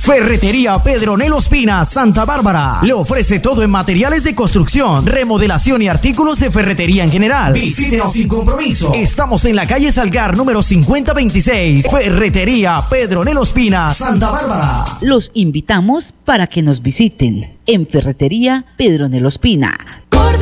Ferretería Pedronel Ospina, Santa Bárbara. Le ofrece todo en materiales de construcción, remodelación y artículos de ferretería en general. Visítenos sin compromiso. Estamos en la calle Salgar, número 5026. Ferretería Pedronel Ospina, Santa Bárbara. Los invitamos para que nos visiten en Ferretería Pedronel Ospina.